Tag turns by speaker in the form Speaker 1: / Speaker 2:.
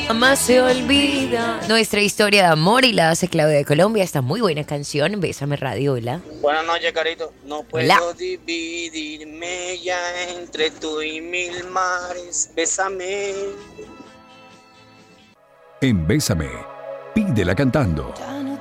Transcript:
Speaker 1: Jamás se olvida nuestra historia de amor y la hace Claudia de Colombia. Esta muy buena canción. Bésame Radio, hola.
Speaker 2: Buenas noches, Carito. No puedo
Speaker 1: Hola.
Speaker 2: dividirme ya entre tú y mil mares. Bésame.
Speaker 3: En Bésame, pídela cantando.